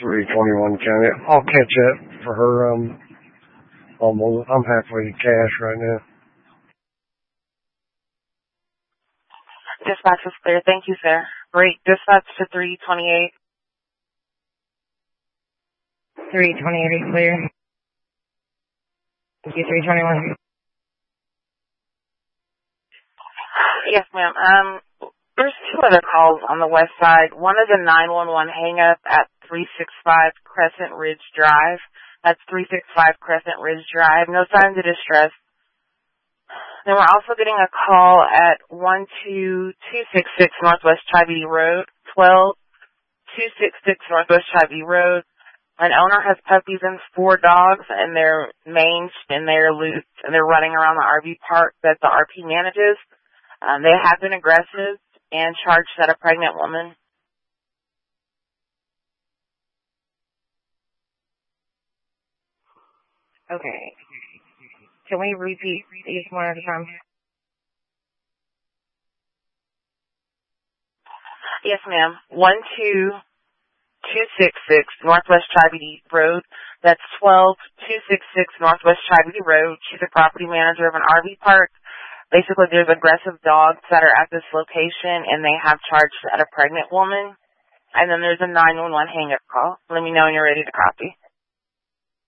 321 County. I'll catch up for her. I'm halfway to cash right now. Dispatch is clear. Thank you, sir. Great. Dispatch to 328. 328 is clear. Thank you, 321. Yes, ma'am. There's two other calls on the west side. One is a 911 hang-up at 365 Crescent Ridge Drive. That's 365 Crescent Ridge Drive. No signs of distress. Then we're also getting a call at 12266 Northwest Chivy Road, 12266 Northwest Chivy Road. An owner has puppies and 4 dogs, and they're manged and they're loose, and they're running around the RV park that the RP manages. They have been aggressive and charged at a pregnant woman. Okay. Can we repeat each one at a time? Yes, ma'am. 12266 Northwest Chivy Road. That's 12266 Northwest Chivy Road. She's a property manager of an RV park. Basically, there's aggressive dogs that are at this location, and they have charged at a pregnant woman. And then there's a 911 hang-up call. Let me know when you're ready to copy.